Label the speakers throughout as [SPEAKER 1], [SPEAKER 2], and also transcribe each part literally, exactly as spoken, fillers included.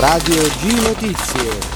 [SPEAKER 1] Radio G Notizie.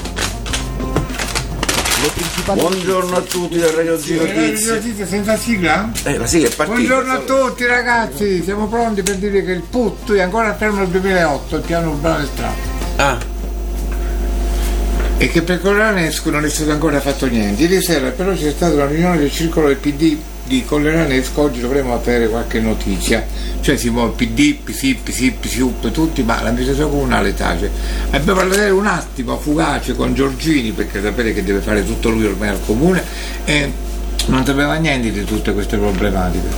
[SPEAKER 1] Le principali
[SPEAKER 2] Buongiorno
[SPEAKER 1] notizie.
[SPEAKER 2] a tutti da Radio G Notizie.
[SPEAKER 3] Notizie senza sigla?
[SPEAKER 2] Eh, la sigla è partita.
[SPEAKER 3] Buongiorno a tutti ragazzi, siamo pronti per dire che il P U T è ancora fermo al duemilaotto, il piano urbano estratto.
[SPEAKER 2] Ah,
[SPEAKER 3] E che per Colleranesco non è stato ancora fatto niente. Ieri sera però c'è stata una riunione del circolo del P D di Colleranesco, oggi dovremo avere qualche notizia. Cioè si muove P D, P S I, P S I, P S U P, tutti, ma l'amministrazione comunale tace. Abbiamo parlato un attimo fugace con Giorgini, perché sapete che deve fare tutto lui ormai al comune, e non sapeva niente di tutte queste problematiche.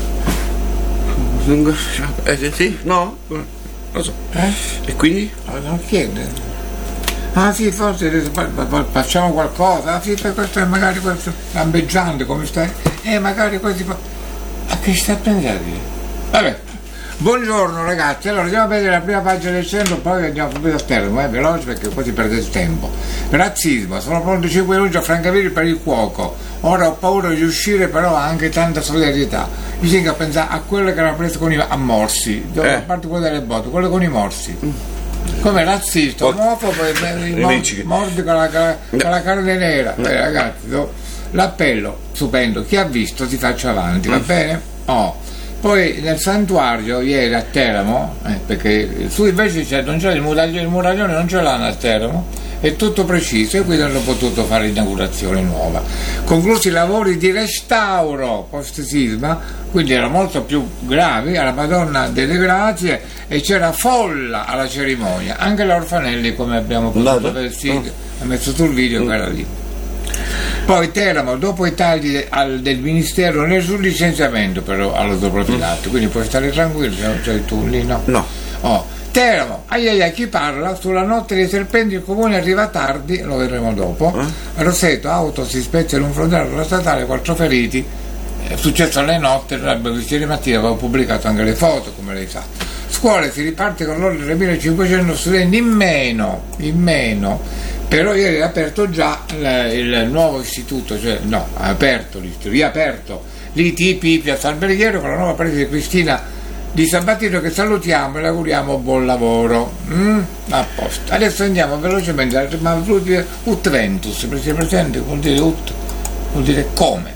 [SPEAKER 2] eh, sì, no? Non lo so.
[SPEAKER 3] Eh?
[SPEAKER 2] E quindi?
[SPEAKER 3] Non chiede. Ah sì, forse facciamo qualcosa, ah sì, per questo è magari questo lampeggiante come stai, e magari questi. A che sta pensando? Vabbè. Buongiorno ragazzi, allora andiamo a vedere la prima pagina del centro, poi andiamo subito a termine, eh, veloce perché poi si perde il tempo. Razzismo, sono pronti cinque minuti a Francavilla per il cuoco, ora ho paura di uscire, però ha anche tanta solidarietà. Bisogna pensare a quello che era preso con i a morsi, dove,
[SPEAKER 2] Eh.
[SPEAKER 3] a parte quello delle botte, quello con i morsi. Come razzista,
[SPEAKER 2] Oh.
[SPEAKER 3] omofobo e
[SPEAKER 2] Ridici.
[SPEAKER 3] mordi con la, con la carne nera. Eh, ragazzi, do- l'appello, stupendo, chi ha visto si faccia avanti, va bene? Oh. Poi nel santuario ieri a Teramo, eh, perché su invece c'è, non c'è il muraglione, il muraglione non ce l'hanno a Teramo, è tutto preciso e quindi hanno potuto fare l'inaugurazione nuova. Conclusi i lavori di restauro post sisma, quindi erano molto più gravi, alla Madonna delle Grazie, e c'era folla alla cerimonia, anche l'Orfanelli, come abbiamo potuto
[SPEAKER 2] Andato?
[SPEAKER 3] vedere, sì, ha messo sul video che era lì. Poi Teramo, dopo i tagli al, del Ministero nel sul licenziamento però all'autoprofilatto, quindi puoi stare tranquillo, cioè tu lì no.
[SPEAKER 2] No.
[SPEAKER 3] Oh, Teramo, ai ai ai, chi parla? Sulla notte dei serpenti il comune arriva tardi, lo vedremo dopo.
[SPEAKER 2] Eh?
[SPEAKER 3] Roseto, auto si spezza in un frontale sulla statale, quattro feriti. È successo alle notte, ieri mattina avevo pubblicato anche le foto, come lei sa. Scuole, si riparte con l'ordine tremilacinquecento studenti in meno, in meno. Però ieri è aperto già il, il nuovo istituto, cioè no, ha aperto, riaperto l'I T P Piazza Alberghiero con la nuova parete di Cristina Di Sabatino, che salutiamo e le auguriamo buon lavoro. Mm? A posto. Adesso andiamo velocemente, ma ut ventus, perché presente vuol dire ut, vuol dire come.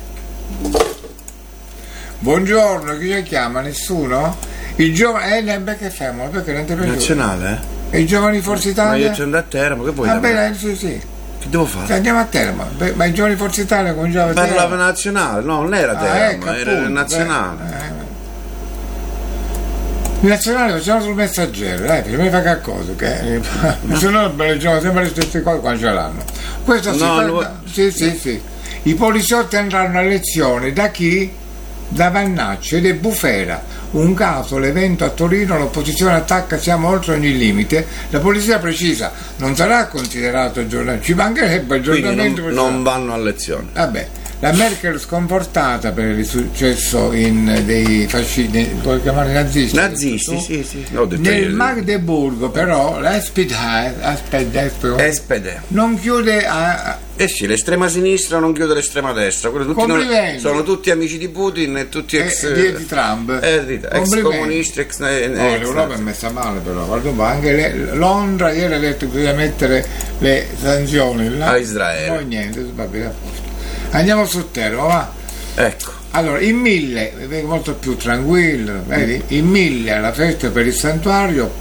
[SPEAKER 3] Buongiorno, chi ci chiama? Nessuno? Il giovane, eh, perché fermo? Perché non ti piace?
[SPEAKER 2] Nazionale, eh?
[SPEAKER 3] E i giovani Forza
[SPEAKER 2] Ma
[SPEAKER 3] Italia?
[SPEAKER 2] io ci andare a Teramo, che vuoi?
[SPEAKER 3] Va
[SPEAKER 2] da me?
[SPEAKER 3] bene, sì, sì.
[SPEAKER 2] Che devo fare?
[SPEAKER 3] Sì, andiamo a Teramo. Beh, ma i giovani Forza Italia cominciava a
[SPEAKER 2] Parlava
[SPEAKER 3] Teramo.
[SPEAKER 2] nazionale, no, non era
[SPEAKER 3] Ah,
[SPEAKER 2] Teramo,
[SPEAKER 3] ecco,
[SPEAKER 2] era
[SPEAKER 3] appunto,
[SPEAKER 2] nazionale.
[SPEAKER 3] beh, eh. Il nazionale facciamo sul Messaggero, dai, prima di fare qualcosa, che se no leggiamo sempre le stesse cose quando ce l'hanno. Questo si
[SPEAKER 2] No,
[SPEAKER 3] fa-
[SPEAKER 2] lo-
[SPEAKER 3] sì, sì, sì. I poliziotti andranno a lezione da chi? Da Vannacci ed è Bufera. Un caso, l'evento a Torino, l'opposizione attacca, siamo oltre ogni limite. La polizia precisa, non sarà considerato aggiornamento, ci mancherebbe
[SPEAKER 2] Quindi
[SPEAKER 3] aggiornamento.
[SPEAKER 2] non,
[SPEAKER 3] per-
[SPEAKER 2] non vanno a lezione.
[SPEAKER 3] Vabbè, la Merkel sconfortata per il successo in dei fascisti, puoi chiamare nazisti?
[SPEAKER 2] Nazisti,
[SPEAKER 3] tu?
[SPEAKER 2] sì, sì. L'ho detto
[SPEAKER 3] Nel
[SPEAKER 2] io.
[SPEAKER 3] Magdeburgo però la S P D
[SPEAKER 2] Espede.
[SPEAKER 3] non chiude a,
[SPEAKER 2] Eh sì, l'estrema sinistra non chiude l'estrema destra, quelli tutti non-
[SPEAKER 3] Complimenti.
[SPEAKER 2] sono tutti amici di Putin e tutti ex,
[SPEAKER 3] eh, di, di Trump.
[SPEAKER 2] eh, di- ex
[SPEAKER 3] Complimenti.
[SPEAKER 2] comunisti, ex, eh,
[SPEAKER 3] No,
[SPEAKER 2] ex-
[SPEAKER 3] l'Europa è messa male però, guarda un po', anche le- Londra ieri ha detto che bisogna mettere le sanzioni là.
[SPEAKER 2] A Israele.
[SPEAKER 3] Poi niente, va bene a posto. Andiamo su Teramo, va.
[SPEAKER 2] Ecco.
[SPEAKER 3] Allora, in mille, molto più tranquillo, vedi? In mille alla festa per il santuario,